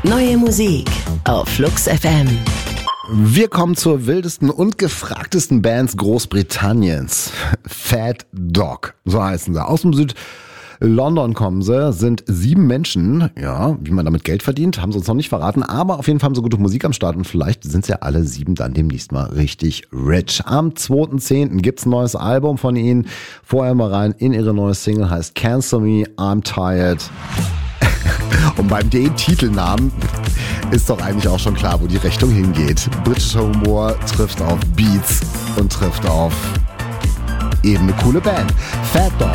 Neue Musik auf Flux FM. Wir kommen zur wildesten und gefragtesten Bands Großbritanniens. Fat Dog, so heißen sie. Aus dem Süd-London kommen sie, sind 7 Menschen. Ja, wie man damit Geld verdient, haben sie uns noch nicht verraten. Aber auf jeden Fall haben sie gute Musik am Start und vielleicht sind sie ja alle 7 dann demnächst mal richtig rich. Am 2.10. gibt's ein neues Album von ihnen. Vorher mal rein in ihre neue Single, heißt Cancel Me, I'm Tired. Und beim Titelnamen ist doch eigentlich auch schon klar, wo die Richtung hingeht. Britischer Humor trifft auf Beats und trifft auf eben eine coole Band. Fat Dog.